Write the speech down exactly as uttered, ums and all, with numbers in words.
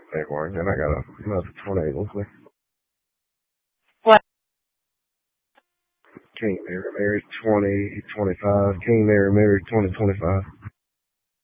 That works. And I got a, another tornado. What? King Mary, married twenty twenty-five. King Mary, married twenty twenty-five.